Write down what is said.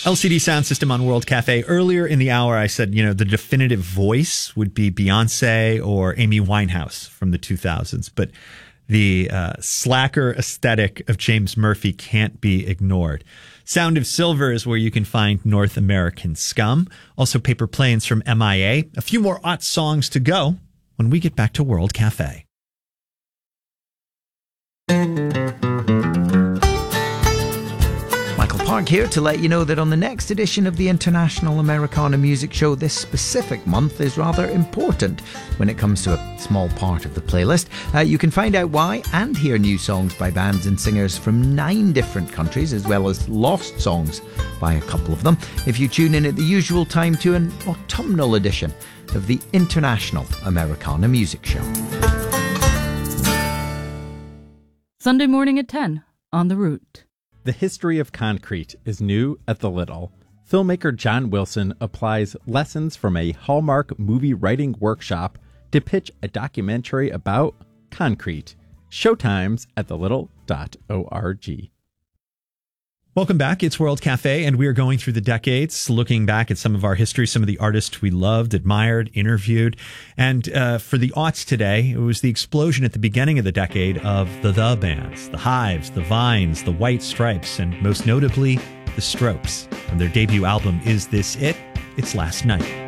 LCD Sound System on World Cafe. Earlier in the hour, I said, the definitive voice would be Beyonce or Amy Winehouse from the 2000s. But the slacker aesthetic of James Murphy can't be ignored. Sound of Silver is where you can find North American Scum. Also Paper Planes from MIA. A few more aught songs to go when we get back to World Cafe. Michael Park here to let you know that on the next edition of the International Americana Music Show, this specific month is rather important when it comes to a small part of the playlist. You can find out why and hear new songs by bands and singers from 9 different countries, as well as lost songs by a couple of them, if you tune in at the usual time to an autumnal edition of the International Americana Music Show. Sunday morning at 10 on The Root. The history of concrete is new at the Little. Filmmaker John Wilson applies lessons from a Hallmark movie writing workshop to pitch a documentary about concrete. Showtimes at thelittle.org. Welcome back. It's World Cafe, and we are going through the decades, looking back at some of our history, some of the artists we loved, admired, interviewed. And for the aughts today, it was the explosion at the beginning of the decade of the bands, the Hives, the Vines, the White Stripes, and most notably, the Strokes. From their debut album, Is This It? It's Last Night.